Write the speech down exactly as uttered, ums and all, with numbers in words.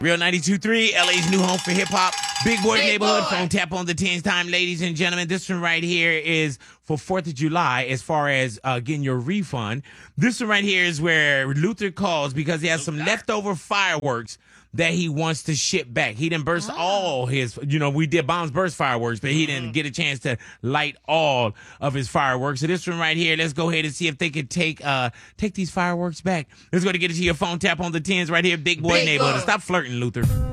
Real ninety-two point three, L A's new home for hip-hop. Big Boy Big Neighborhood. Boy. Phone tap on the tens time, ladies and gentlemen. This one right here is for fourth of July as far as uh, getting your refund. This one right here is where Luther calls because he has some leftover fireworks that he wants to ship back. He didn't burst oh. all his, you know, we did Bombs Burst fireworks, but he didn't get a chance to light all of his fireworks. So this one right here, let's go ahead and see if they could take uh take these fireworks back. Let's go to get it to your phone tap on the tens right here. Big Boy Big Neighborhood. Boy. Stop flirting, Luther.